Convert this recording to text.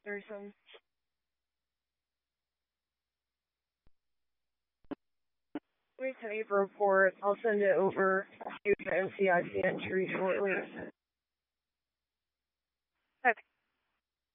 There's some Let me send you a report. I'll send it over to the NCIC entry shortly.